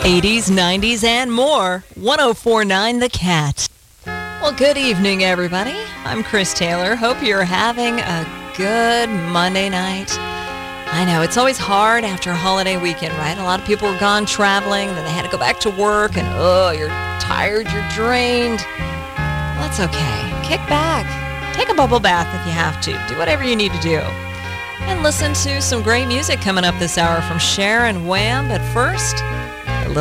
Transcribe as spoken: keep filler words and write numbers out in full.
eighties, nineties, and more. one oh four point nine The Cat. Well, good evening, everybody. I'm Chris Taylor. Hope you're having a good Monday night. I know, it's always hard after a holiday weekend, right? A lot of people were gone traveling, then they had to go back to work, and oh, you're tired, you're drained. Well, that's okay. Kick back. Take a bubble bath if you have to. Do whatever you need to do. And listen to some great music coming up this hour from Cher and Wham. But first,